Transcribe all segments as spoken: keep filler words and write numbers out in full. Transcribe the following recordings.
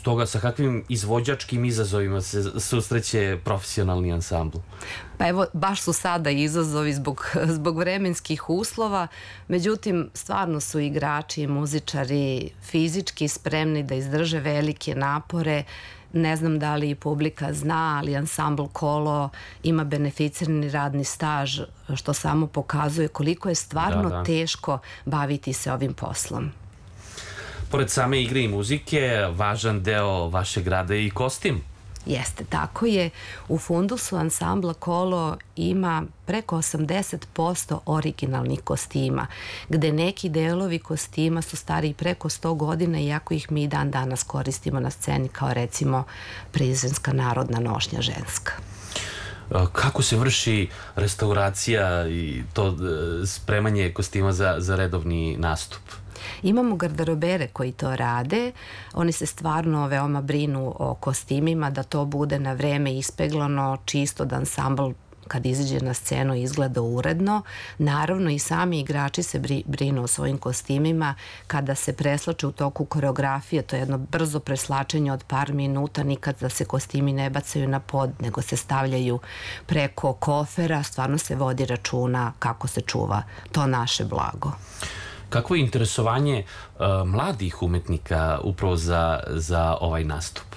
toga, sa kakvim izvođačkim izazovima se susreće profesionalni ansambl? Pa evo, baš su sada izazovi zbog, zbog vremenskih uslova, međutim, stvarno su igrači i muzičari fizički spremni da izdrže velike napore. Ne znam da li publika zna, ali ansambl Kolo ima beneficirani radni staž, što samo pokazuje koliko je stvarno Da, da. teško baviti se ovim poslom. Pored same igre i muzike, važan deo vašeg rada je i kostim. Jeste, tako je. U fundusu ansambla Kolo ima preko osamdeset posto originalnih kostima, gde neki delovi kostima su stariji preko sto godina, iako ih mi dan danas koristimo na sceni, kao recimo Prizrenska narodna nošnja ženska. Kako se vrši restauracija i to e, spremanje kostima za, za redovni nastup? Imamo garderobere koji to rade, oni se stvarno veoma brinu o kostimima, da to bude na vreme ispeglano, čisto, da ansambl kad izađe na scenu izgleda uredno. Naravno i sami igrači se brinu o svojim kostimima kada se preslače u toku koreografije, to je jedno brzo preslačenje od par minuta, nikad da se kostimi ne bacaju na pod, nego se stavljaju preko kofera, stvarno se vodi računa kako se čuva to naše blago. Kakvo je interesovanje uh, mladih umetnika upravo za, za ovaj nastup?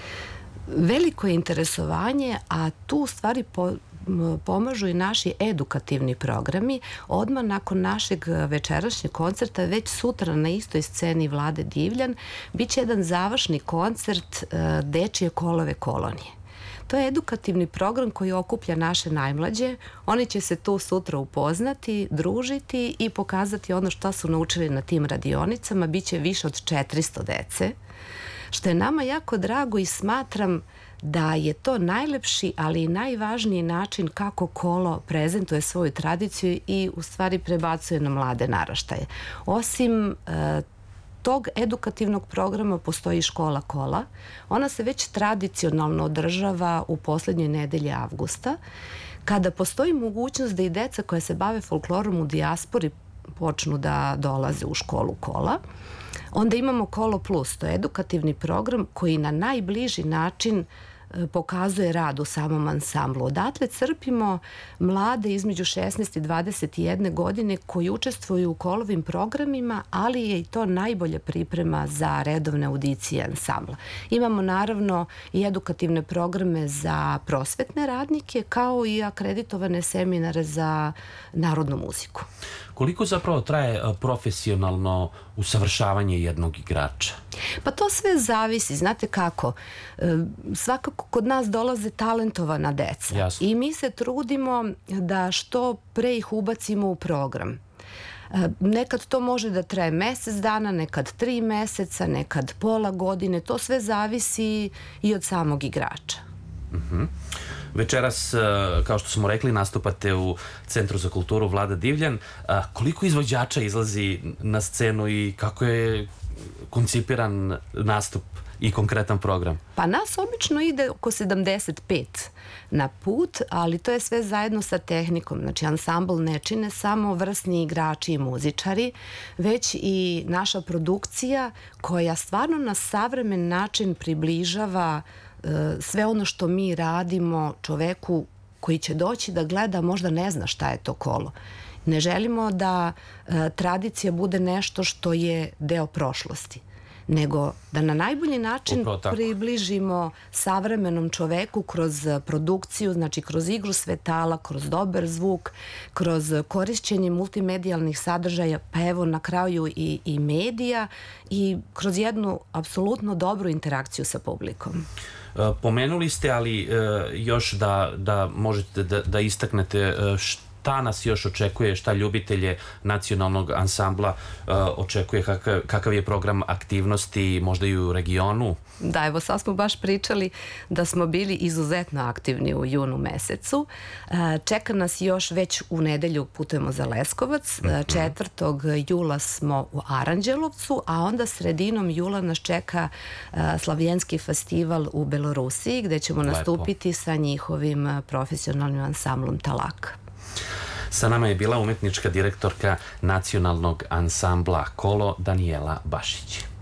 Veliko je interesovanje, a tu u stvari po, pomažu i naši edukativni programi. Odmah nakon našeg večerašnjeg koncerta, već sutra na istoj sceni Vlade Divljan, bit će jedan završni koncert uh, Dečije kolove kolonije. To je edukativni program koji okuplja naše najmlađe. Oni će se tu sutra upoznati, družiti i pokazati ono što su naučili na tim radionicama. Biće više od četiristo dece, što je nama jako drago i smatram da je to najlepši, ali i najvažniji način kako Kolo prezentuje svoju tradiciju i u stvari prebacuje na mlade naraštaje. Osim uh, tog edukativnog programa postoji škola Kola. Ona se već tradicionalno održava u poslednjoj nedelji avgusta, kada postoji mogućnost da i deca koja se bave folklorom u dijaspori počnu da dolaze u školu Kola. Onda imamo Kolo Plus, to je edukativni program koji na najbliži način pokazuje rad u samom ansamblu. Odatle crpimo mlade između šesnaest i dvadeset jedne godine koji učestvuju u Kolovim programima, ali je i to najbolja priprema za redovne audicije ansambla. Imamo naravno i edukativne programe za prosvetne radnike, kao i akreditovane seminare za narodnu muziku. Koliko zapravo traje profesionalno usavršavanje jednog igrača? Pa to sve zavisi, znate kako, svakako kod nas dolaze talentovana deca. Jasno. I mi se trudimo da što pre ih ubacimo u program. Nekad to može da traje mesec dana, nekad tri meseca, nekad pola godine, to sve zavisi i od samog igrača. Mhm. Večeras, kao što smo rekli, nastupate u Centru za kulturu Vlada Divljan. Koliko izvođača izlazi na scenu i kako je koncipiran nastup i konkretan program? Pa nas obično ide oko sedamdeset pet na put, ali to je sve zajedno sa tehnikom. Znači, ansambl ne čine samo vrsni igrači i muzičari, već i naša produkcija koja stvarno na savremen način približava sve ono što mi radimo čoveku koji će doći da gleda, možda ne zna šta je to Kolo. Ne želimo da e, tradicija bude nešto što je deo prošlosti, nego da na najbolji način približimo savremenom čoveku kroz produkciju, znači kroz igru svetala, kroz dobar zvuk, kroz korišćenje multimedijalnih sadržaja, pa evo na kraju i, i medija i kroz jednu apsolutno dobru interakciju sa publikom. Pomenuli ste, ali još da, da možete da, da istaknete šta nas još očekuje, šta ljubitelje nacionalnog ansambla uh, očekuje, kakav, kakav je program aktivnosti možda i u regionu? Da, evo sad smo baš pričali da smo bili izuzetno aktivni u junu mesecu. Uh, čeka nas još već u nedelju putujemo za Leskovac, uh, četvrtog jula smo u Aranđelovcu, a onda sredinom jula nas čeka uh, Slavijenski festival u Belorusiji, gde ćemo Lepo. nastupiti sa njihovim profesionalnim ansamblom Talak. Sa nama je bila umetnička direktorka nacionalnog ansambla Kolo, Danijela Bašić.